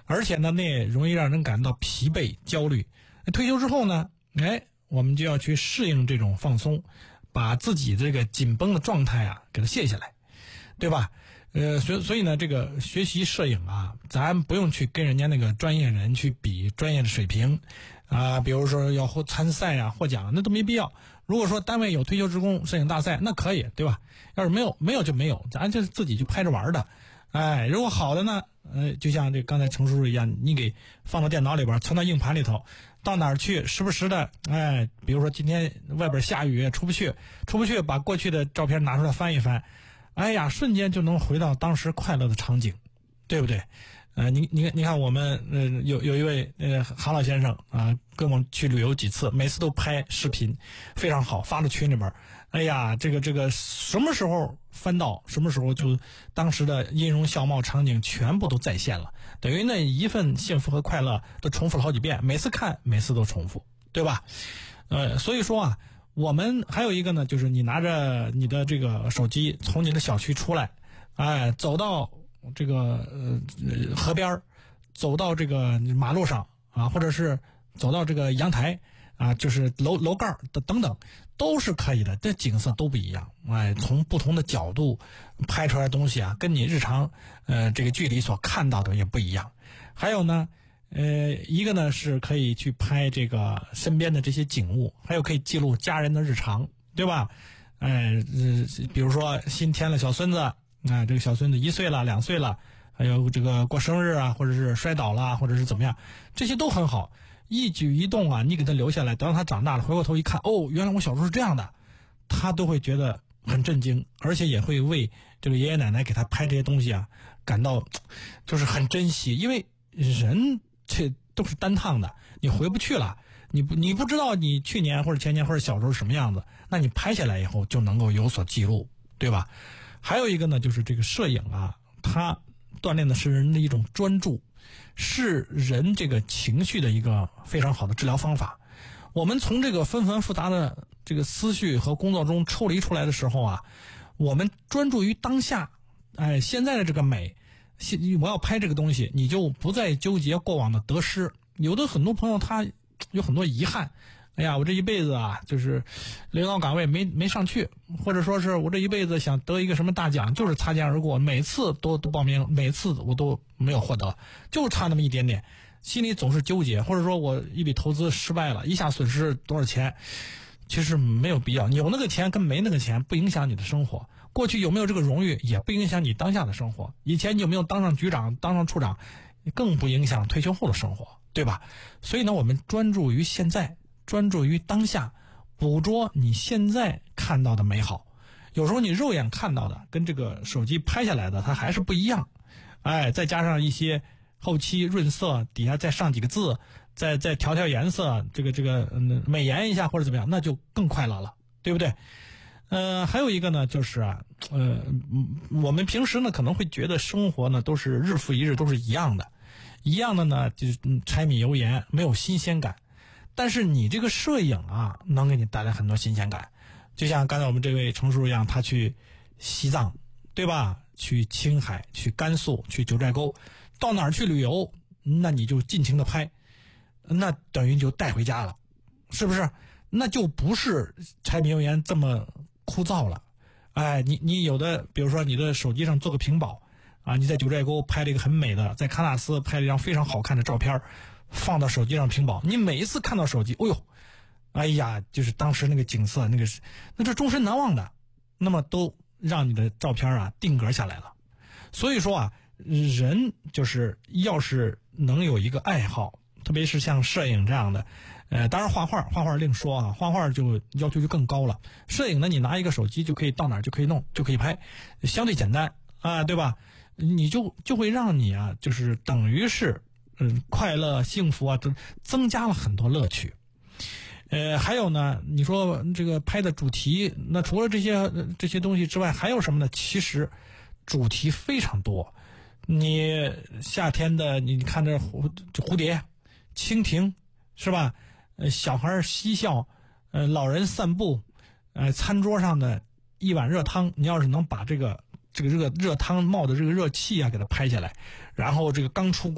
而且呢，那也容易让人感到疲惫、焦虑。退休之后呢，我们就要去适应这种放松，把自己这个紧绷的状态啊给它卸下来，对吧？所以呢，这个学习摄影啊，咱不用去跟人家那个专业人去比专业的水平啊，比如说要参赛啊、获奖，那都没必要。如果说单位有退休职工摄影大赛，那可以，对吧？要是没有就没有，咱就是自己就拍着玩的。如果好的呢，就像这刚才程叔叔一样，你给放到电脑里边，存到硬盘里头，到哪儿去时不时的，比如说今天外边下雨出不去，把过去的照片拿出来翻一翻，瞬间就能回到当时快乐的场景，对不对？你看我们有一位韩老先生啊，跟我们去旅游几次，每次都拍视频，非常好，发到群里边。这个什么时候翻到什么时候就当时的音容笑貌场景全部都再现了，等于那一份幸福和快乐都重复了好几遍，每次看每次都重复，对吧？所以说啊，我们还有一个呢，就是你拿着你的这个手机从你的小区出来，走到这个河边，走到这个马路上啊，或者是走到这个阳台啊，就是楼盖等等，都是可以的。这景色都不一样，从不同的角度拍出来的东西啊，跟你日常这个距离所看到的也不一样。还有呢，一个呢是可以去拍这个身边的这些景物，还有可以记录家人的日常，对吧？比如说新添了小孙子。这个小孙子1岁了、2岁了，还有这个过生日啊，或者是摔倒了，或者是怎么样，这些都很好，一举一动啊，你给他留下来，等到他长大了，回过头一看，原来我小时候是这样的，他都会觉得很震惊，而且也会为这个爷爷奶奶给他拍这些东西啊感到就是很珍惜，因为人这都是单趟的，你回不去了，你不知道你去年或者前年或者小时候什么样子，那你拍下来以后就能够有所记录，对吧？还有一个呢，就是这个摄影啊，它锻炼的是人的一种专注，是人这个情绪的一个非常好的治疗方法。我们从这个纷繁复杂的这个思绪和工作中抽离出来的时候啊，我们专注于当下，现在的这个美，我要拍这个东西，你就不再纠结过往的得失。有的很多朋友他有很多遗憾，我这一辈子啊，就是领导岗位没上去，或者说是我这一辈子想得一个什么大奖，就是擦肩而过，每次都报名，每次我都没有获得，就差那么一点点，心里总是纠结，或者说我一笔投资失败了，一下损失多少钱，其实没有必要。有那个钱跟没那个钱不影响你的生活，过去有没有这个荣誉也不影响你当下的生活，以前你有没有当上局长当上处长更不影响退休后的生活，对吧？所以呢，我们专注于现在，专注于当下，捕捉你现在看到的美好。有时候你肉眼看到的跟这个手机拍下来的它还是不一样，再加上一些后期润色，底下再上几个字，再调颜色，这个美颜一下或者怎么样，那就更快乐了，对不对？还有一个呢，就是我们平时呢可能会觉得生活呢都是日复一日，都是一样的呢，就是柴米油盐，没有新鲜感。但是你这个摄影啊，能给你带来很多新鲜感。就像刚才我们这位程叔一样，他去西藏，对吧？去青海，去甘肃，去九寨沟，到哪儿去旅游，那你就尽情的拍，那等于就带回家了，是不是？那就不是柴米油盐这么枯燥了。你有的，比如说你的手机上做个屏保啊，你在九寨沟拍了一个很美的，在喀纳斯拍了一张非常好看的照片，放到手机上屏保，你每一次看到手机，就是当时那个景色，那是终身难忘的，那么都让你的照片啊定格下来了。所以说啊，人就是要是能有一个爱好，特别是像摄影这样的，当然画画另说啊，画画就要求就更高了。摄影呢，你拿一个手机就可以到哪儿就可以弄，就可以拍，相对简单啊，对吧？你就会让你啊，就是等于是快乐幸福啊，都增加了很多乐趣。还有呢，你说这个拍的主题，那除了这些东西之外，还有什么呢？其实主题非常多。你夏天的，你看这蝴蝶、蜻蜓，是吧？小孩嬉笑，老人散步，餐桌上的一碗热汤，你要是能把这个热汤冒的这个热气啊给它拍下来，然后这个刚出